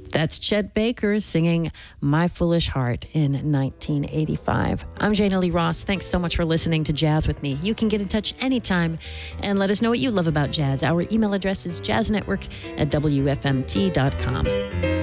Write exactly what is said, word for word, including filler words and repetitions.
That's Chet Baker singing My Foolish Heart in nineteen eighty-five. I'm Jana Lee Ross. Thanks so much for listening to Jazz with me. You can get in touch anytime and let us know what you love about jazz. Our email address is jazznetwork at w f m t dot com.